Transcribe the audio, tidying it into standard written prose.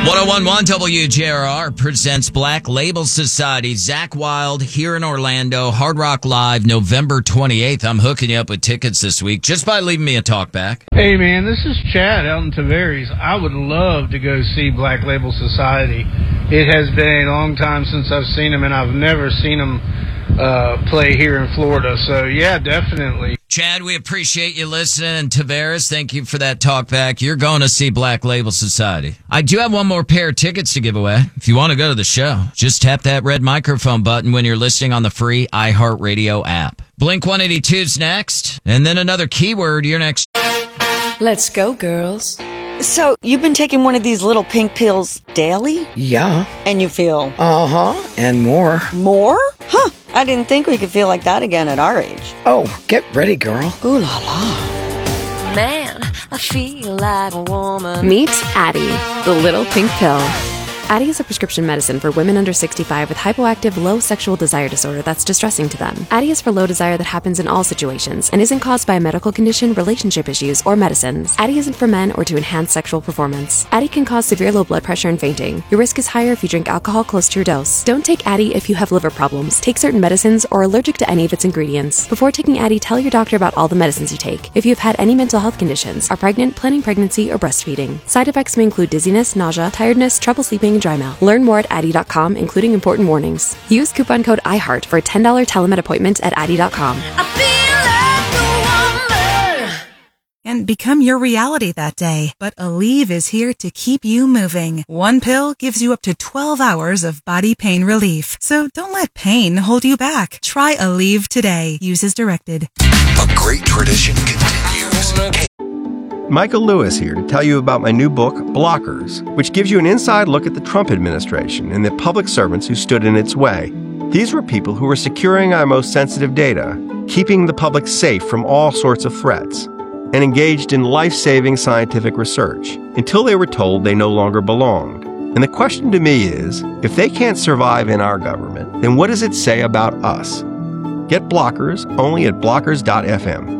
1011 WJRR presents Black Label Society. Zach Wild here in Orlando, Hard Rock Live, November 28th. I'm hooking you up with tickets this week just by leaving me a talk back. Hey man, this is Chad out in Tavares. I would love to go see Black Label Society. It has been a long time since I've seen them, and I've never seen them play here in Florida. So yeah, definitely. Chad, we appreciate you listening. And Tavares, thank you for that talk back. You're going to see Black Label Society. I do have one more pair of tickets to give away. If you want to go to the show, just tap that red microphone button when you're listening on the free iHeartRadio app. Blink 182's next, and then another keyword. You're next. Let's go, girls. So, you've been taking one of these little pink pills daily? Yeah. And you feel? Uh-huh, and more. More? Huh, I didn't think we could feel like that again at our age. Oh, get ready, girl. Ooh la la. Man, I feel like a woman. Meet Addyi, the little pink pill. Addyi is a prescription medicine for women under 65 with hypoactive low sexual desire disorder that's distressing to them. Addyi is for low desire that happens in all situations and isn't caused by a medical condition, relationship issues, or medicines. Addyi isn't for men or to enhance sexual performance. Addyi can cause severe low blood pressure and fainting. Your risk is higher if you drink alcohol close to your dose. Don't take Addyi if you have liver problems, take certain medicines, or are allergic to any of its ingredients. Before taking Addyi, tell your doctor about all the medicines you take. If you have had any mental health conditions, are pregnant, planning pregnancy, or breastfeeding. Side effects may include dizziness, nausea, tiredness, trouble sleeping, and dry mouth. Learn more at Addyi.com, including important warnings. Use coupon code IHEART for a $10 telemed appointment at Addyi.com. And become your reality that day. But Aleve is here to keep you moving. One pill gives you up to 12 hours of body pain relief. So don't let pain hold you back. Try Aleve today. Use as directed. A great tradition continues. Michael Lewis here to tell you about my new book, Blockers, which gives you an inside look at the Trump administration and the public servants who stood in its way. These were people who were securing our most sensitive data, keeping the public safe from all sorts of threats, and engaged in life-saving scientific research until they were told they no longer belonged. And the question to me is, if they can't survive in our government, then what does it say about us? Get Blockers only at blockers.fm.